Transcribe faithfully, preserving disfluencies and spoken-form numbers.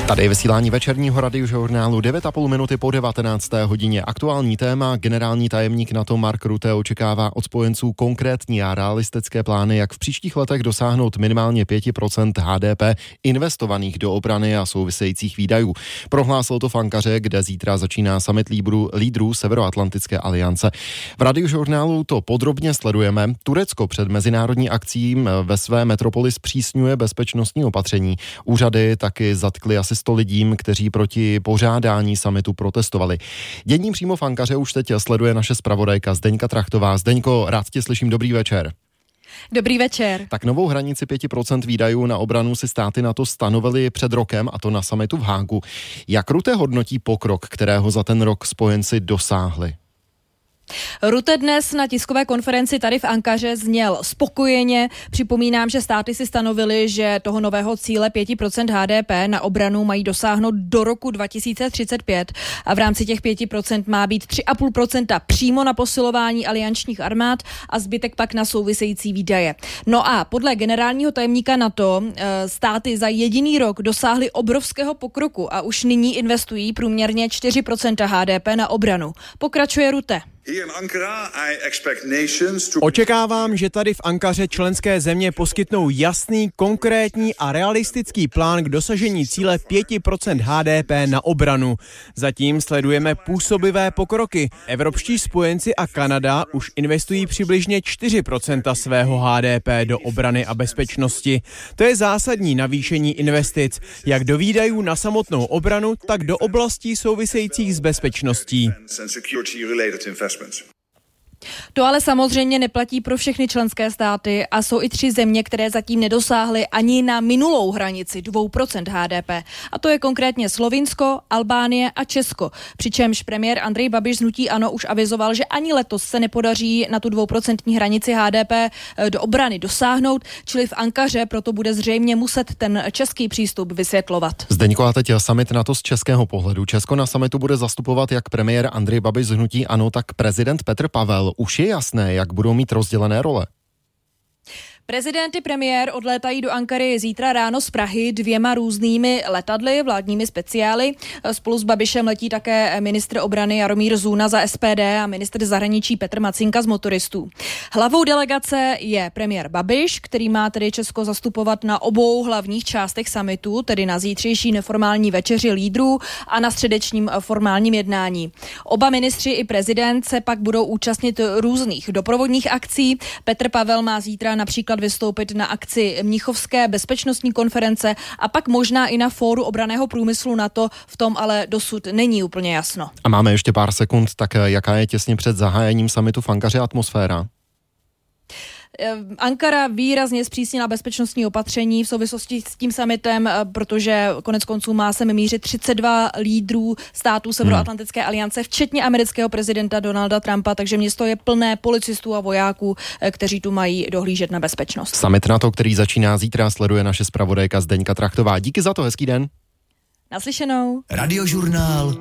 Tady je vysílání večerního radiožurnálu devět a půl minuty po devatenácté hodině. Aktuální téma: generální tajemník NATO Mark Rutte očekává od spojenců konkrétní a realistické plány, jak v příštích letech dosáhnout minimálně pět procent H D P investovaných do obrany a souvisejících výdajů. Prohlásil to v Ankaře, kde zítra začíná summit lídrů, lídrů Severoatlantické aliance. V radiožurnálu to podrobně sledujeme. Turecko před mezinárodní akcí ve své metropoli zpřísňuje bezpečnostní opatření. Úřady taky zatkly asi sto lidím, kteří proti pořádání summitu protestovali. Dění přímo v Ankaře už teď sleduje naše zpravodajka Zdeňka Trachtová. Zdeňko, rád tě slyším, dobrý večer. Dobrý večer. Tak novou hranici pět procent výdajů na obranu si státy NATO stanovily před rokem, a to na summitu v Hágu. Jak Rutte hodnotí pokrok, kterého za ten rok spojenci dosáhli? Rutte dnes na tiskové konferenci tady v Ankaře zněl spokojeně. Připomínám, že státy si stanovily, že toho nového cíle pět procent H D P na obranu mají dosáhnout do roku dva tisíce třicet pět a v rámci těch pět procent má být tři celá pět procenta přímo na posilování aliančních armád a zbytek pak na související výdaje. No a podle generálního tajemníka NATO státy za jediný rok dosáhly obrovského pokroku a už nyní investují průměrně čtyři procenta H D P na obranu. Pokračuje Rutte. Očekávám, že tady v Ankaře členské země poskytnou jasný, konkrétní a realistický plán k dosažení cíle pět procent H D P na obranu. Zatím sledujeme působivé pokroky. Evropští spojenci a Kanada už investují přibližně čtyři procenta svého H D P do obrany a bezpečnosti. To je zásadní navýšení investic, jak do výdajů na samotnou obranu, tak do oblastí souvisejících s bezpečností. To ale samozřejmě neplatí pro všechny členské státy a jsou i tři země, které zatím nedosáhly ani na minulou hranici dvě procenta H D P. A to je konkrétně Slovinsko, Albánie a Česko. Přičemž premiér Andrej Babiš z hnutí ANO už avizoval, že ani letos se nepodaří na tu dvouprocentní hranici H D P do obrany dosáhnout, čili v Ankaře proto bude zřejmě muset ten český přístup vysvětlovat. Zdeňko, a teď summit NATO z českého pohledu. Česko na summitu bude zastupovat jak premiér Andrej Babiš z hnutí ANO, tak prezident Petr Pavel. Už je jasné, jak budou mít rozdělené role? Prezident i premiér odlétají do Ankary zítra ráno z Prahy dvěma různými letadly, vládními speciály. Spolu s Babišem letí také ministr obrany Jaromír Zuna za S P D a ministr zahraničí Petr Macinka z Motoristů. Hlavou delegace je premiér Babiš, který má tedy Česko zastupovat na obou hlavních částech summitu, tedy na zítřejší neformální večeři lídrů a na středečním formálním jednání. Oba ministři i prezident se pak budou účastnit různých doprovodných akcí. Petr Pavel má zítra například vystoupit na akci Mnichovské bezpečnostní konference a pak možná i na fóru obranného průmyslu NATO, v tom ale dosud není úplně jasno. A máme ještě pár sekund, tak jaká je těsně před zahájením summitu v Ankaře atmosféra? Ankara výrazně zpřísnila bezpečnostní opatření v souvislosti s tím summitem, protože konec konců má sem mířit třicet dva lídrů států Severoatlantické aliance, včetně amerického prezidenta Donalda Trumpa, takže město je plné policistů a vojáků, kteří tu mají dohlížet na bezpečnost. Summit NATO, který začíná zítra, sleduje naše zpravodajka Zdeňka Trachtová. Díky za to, hezký den. Naslyšenou. Radiožurnál